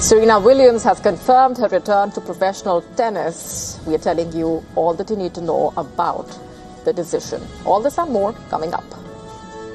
Serena Williams has confirmed her return to professional tennis. We are telling you all that you need to know about the decision. All this and more coming up.